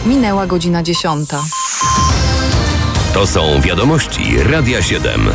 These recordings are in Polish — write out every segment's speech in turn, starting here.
Minęła godzina 10. To są wiadomości Radia 7.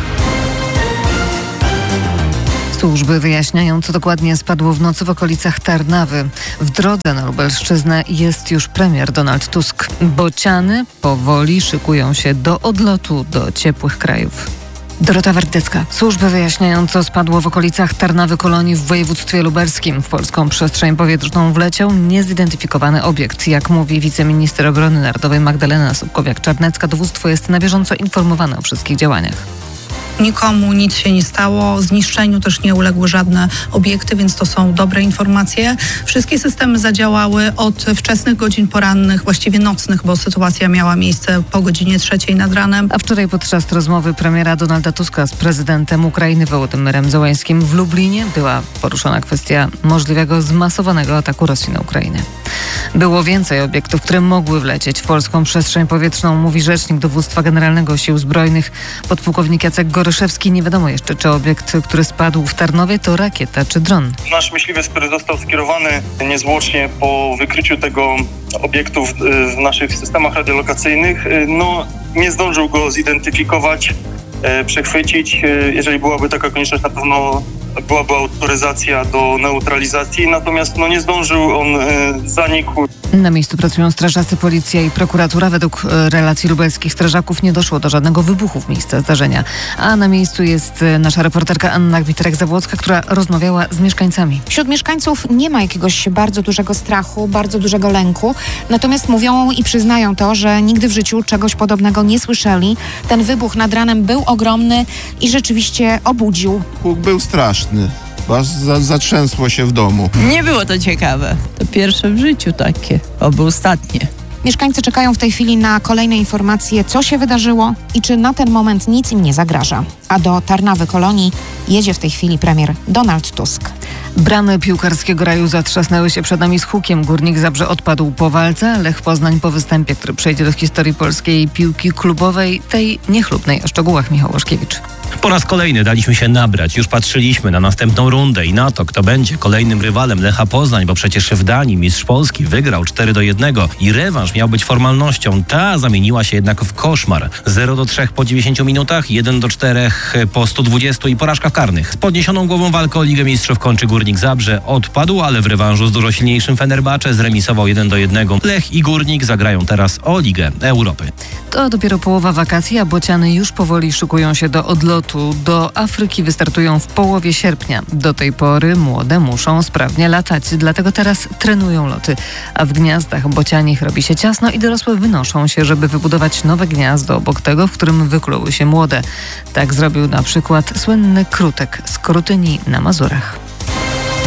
Służby wyjaśniają, co dokładnie spadło w nocy w okolicach Tarnawy. W drodze na Lubelszczyznę jest już premier Donald Tusk. Bociany powoli szykują się do odlotu do ciepłych krajów. Dorota Wardecka. Służby wyjaśniają, co spadło w okolicach Tarnawy Kolonii w województwie lubelskim. W polską przestrzeń powietrzną wleciał niezidentyfikowany obiekt. Jak mówi wiceminister obrony narodowej Magdalena Sobkowiak-Czarnecka, dowództwo jest na bieżąco informowane o wszystkich działaniach. Nikomu nic się nie stało, zniszczeniu też nie uległy żadne obiekty, więc to są dobre informacje. Wszystkie systemy zadziałały od wczesnych godzin porannych, właściwie nocnych, bo sytuacja miała miejsce po godzinie 3 nad ranem. A wczoraj podczas rozmowy premiera Donalda Tuska z prezydentem Ukrainy Wołodymyrem Zełańskim w Lublinie była poruszona kwestia możliwego zmasowanego ataku Rosji na Ukrainę. Było więcej obiektów, które mogły wlecieć w polską przestrzeń powietrzną, mówi rzecznik Dowództwa Generalnego Sił Zbrojnych, podpułkownik Jacek Goryszewski. Nie wiadomo jeszcze, czy obiekt, który spadł w Tarnowie, to rakieta czy dron. Nasz myśliwiec, który został skierowany niezwłocznie po wykryciu tego obiektu w naszych systemach radiolokacyjnych, nie zdążył go zidentyfikować, przechwycić. Jeżeli byłaby taka konieczność, na pewno byłaby autoryzacja do neutralizacji, natomiast nie zdążył, on zanikł. Na miejscu pracują strażacy, policja i prokuratura. Według relacji lubelskich strażaków nie doszło do żadnego wybuchu w miejscu zdarzenia. A na miejscu jest nasza reporterka Anna Gwiterek-Zawłocka, która rozmawiała z mieszkańcami. Wśród mieszkańców nie ma jakiegoś bardzo dużego strachu, bardzo dużego lęku. Natomiast mówią i przyznają to, że nigdy w życiu czegoś podobnego nie słyszeli. Ten wybuch nad ranem był ogromny i rzeczywiście obudził. Huk był straszny. Aż zatrzęsło się w domu. Nie było to ciekawe. To pierwsze w życiu takie, oby ostatnie. Mieszkańcy czekają w tej chwili na kolejne informacje, co się wydarzyło i czy na ten moment nic im nie zagraża. A do Tarnawy Kolonii jedzie w tej chwili premier Donald Tusk. Bramy piłkarskiego raju zatrzasnęły się przed nami z hukiem. Górnik Zabrze odpadł po walce, Lech Poznań po występie, który przejdzie do historii polskiej piłki klubowej, tej niechlubnej. O szczegółach Michał Łaszkiewicz. Po raz kolejny daliśmy się nabrać. Już patrzyliśmy na następną rundę i na to, kto będzie kolejnym rywalem Lecha Poznań, bo przecież w Danii mistrz Polski wygrał 4-1 i rewanż miał być formalnością. Ta zamieniła się jednak w koszmar. 0-3 po 90 minutach, 1-4 po 120 i porażka w karnych. Z podniesioną głową walkę o Ligę Mistrzów kończy Górnik Zabrze. Odpadł, ale w rewanżu z dużo silniejszym Fenerbahce zremisował 1-1. Lech i Górnik zagrają teraz o Ligę Europy. To dopiero połowa wakacji, a bociany już powoli szykują się do odlotu. Do Afryki wystartują w połowie sierpnia. Do tej pory młode muszą sprawnie latać, dlatego teraz trenują loty. A w gniazdach bocianich robi się ciasno i dorosłe wynoszą się, żeby wybudować nowe gniazdo obok tego, w którym wykluły się młode. Tak zrobił na przykład słynny krutek z Korutyni na Mazurach.